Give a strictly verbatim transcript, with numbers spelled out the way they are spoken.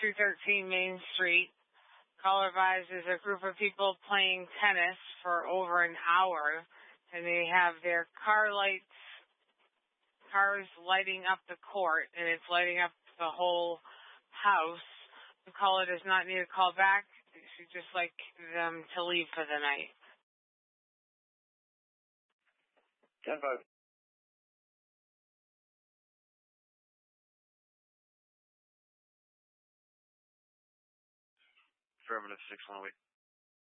two thirteen Main Street. Caller advises a group of people playing tennis for over an hour, and they have their car lights, cars lighting up the court, and it's lighting up the whole house. The caller does not need to call back. She'd just like them to leave for the night. ten five. Affirmative, six one, wait.